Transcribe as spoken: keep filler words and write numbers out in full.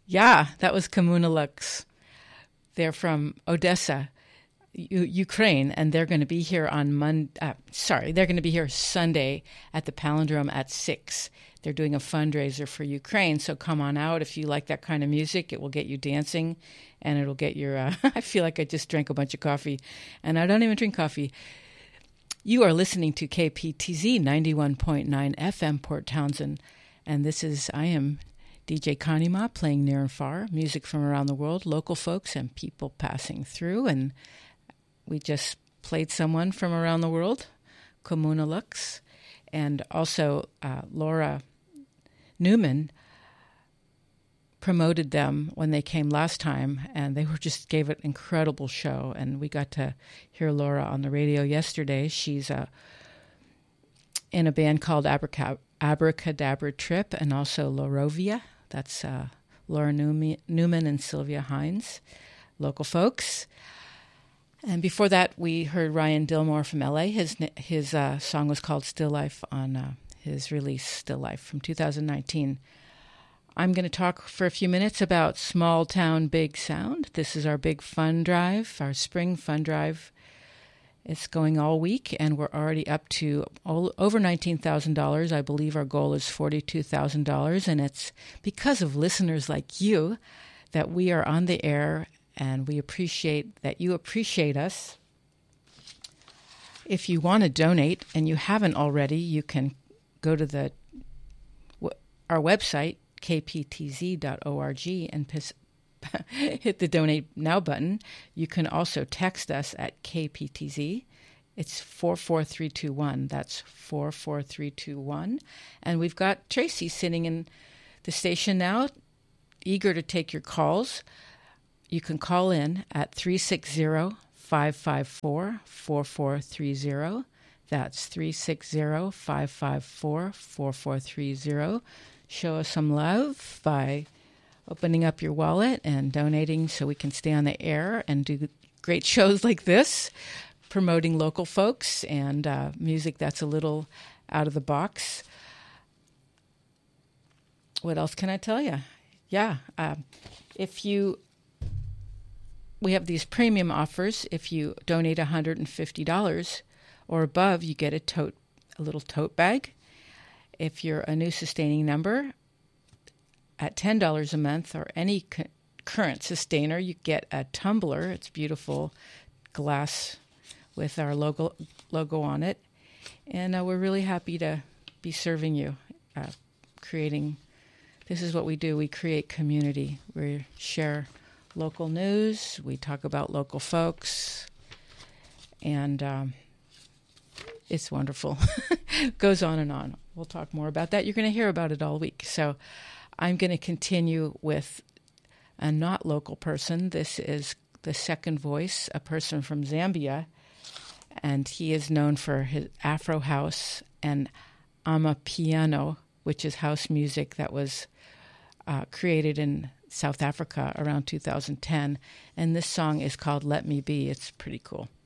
Yeah, that was Communalux. They're from Odessa, U- Ukraine, and they're going to be here on Monday. Uh, sorry, they're going to be here Sunday at the Palindrome at six. They're doing a fundraiser for Ukraine, so come on out if you like that kind of music. It will get you dancing, and it'll get your... Uh, I feel like I just drank a bunch of coffee, and I don't even drink coffee. You are listening to K P T Z ninety-one point nine F M Port Townsend, and this is... I am D J Connie Ma playing near and far, music from around the world, local folks and people passing through, and we just played someone from around the world, Communalux, and also uh, Laura Newman promoted them when they came last time, and they were just gave an incredible show. And we got to hear Laura on the radio yesterday. She's uh, in a band called Abraca- Abracadabra Trip, and also Lorovia. That's uh, Laura Newman, Newman and Sylvia Hines, local folks. And before that, we heard Ryan Dillmore from L A. His his uh, song was called Still Life on uh, his release, Still Life, from two thousand nineteen. I'm going to talk for a few minutes about Small Town Big Sound. This is our big fun drive, our spring fun drive. It's going all week, and we're already up to all, over nineteen thousand dollars. I believe our goal is forty-two thousand dollars, and it's because of listeners like you that we are on the air. And we appreciate that you appreciate us. If you want to donate and you haven't already, you can go to the our website, k p t z dot org, and piss, hit the Donate Now button. You can also text us at K P T Z. It's four four three two one. That's four four three two one. And we've got Tracy sitting in the station now, eager to take your calls. You can call in at three six zero, five five four, four four three zero. That's three six zero, five five four, four four three zero. Show us some love by opening up your wallet and donating so we can stay on the air and do great shows like this, promoting local folks and uh, music that's a little out of the box. What else can I tell you? Yeah, uh, if you... We have these premium offers. If you donate one hundred fifty dollars or above, you get a tote, a little tote bag. If you're a new sustaining member, at ten dollars a month or any cu- current sustainer, you get a tumbler. It's beautiful glass with our logo logo on it. And uh, we're really happy to be serving you, uh, creating. This is what we do. We create community. We share local news. We talk about local folks, and um, it's wonderful. Goes on and on. We'll talk more about that. You're going to hear about it all week. So I'm going to continue with a not local person. This is the second voice, a person from Zambia, and he is known for his Afro house and amapiano, which is house music that was uh, created in South Africa around two thousand ten, and this song is called Let Me Be. It's pretty cool.